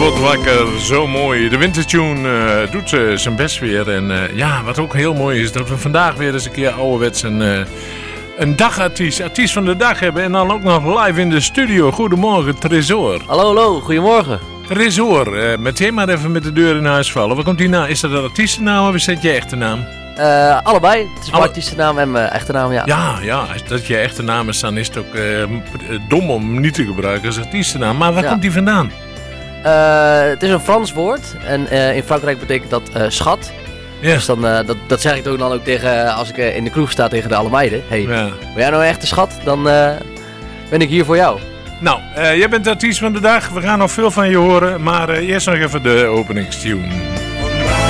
wordt wakker, zo mooi. De wintertune doet zijn best weer. En wat ook heel mooi is, dat we vandaag weer eens een keer ouderwets een dagartiest, artiest van de dag hebben. En dan ook nog live in de studio. Goedemorgen, Tresor. Hallo, goedemorgen. Tresor, meteen maar even met de deur in huis vallen. Waar komt die naam? Is dat een artiestennaam of is dat je echte naam? Allebei. Het is mijn artiestennaam en mijn echte naam, ja. Ja, als dat je echte naam is, dan is het ook dom om hem niet te gebruiken als artiestennaam. Maar waar komt die vandaan? Het is een Frans woord en in Frankrijk betekent dat schat. Ja. Dus dan, dat zeg ik dan ook tegen, als ik in de kroeg sta tegen de alle meiden. Hey, ben jij nou echt een schat? Dan ben ik hier voor jou. Nou, jij bent de artiest van de dag. We gaan nog veel van je horen, maar eerst nog even de openingstune.